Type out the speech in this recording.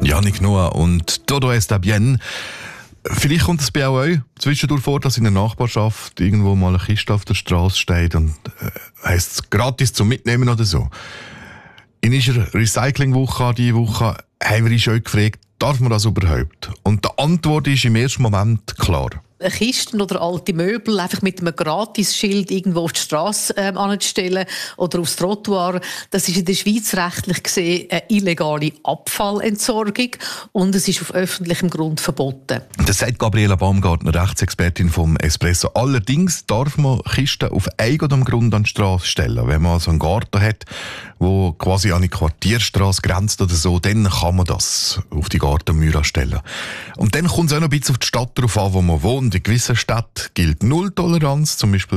Yannick Noah und Todo está bien. Vielleicht kommt es bei euch zwischendurch vor, dass in der Nachbarschaft irgendwo mal eine Kiste auf der Straße steht und heisst es gratis zum Mitnehmen oder so. In unserer Recyclingwoche diese Woche haben wir uns euch gefragt, darf man das überhaupt? Und die Antwort ist im ersten Moment klar. Kisten oder alte Möbel einfach mit einem Gratisschild irgendwo auf die Straße anzustellen oder aufs Trottoir, das ist in der Schweiz rechtlich gesehen eine illegale Abfallentsorgung und es ist auf öffentlichem Grund verboten. Das sagt Gabriela Baumgartner, Rechtsexpertin vom Espresso. Allerdings darf man Kisten auf eigenem Grund an die Straße stellen. Wenn man also einen Garten hat, wo quasi an die Quartierstraße grenzt oder so, dann kann man das auf die Gartenmauer stellen. Und dann kommt es auch noch ein bisschen auf die Stadt drauf an, wo man wohnt. In gewissen Städten gilt Null-Toleranz, zum Beispiel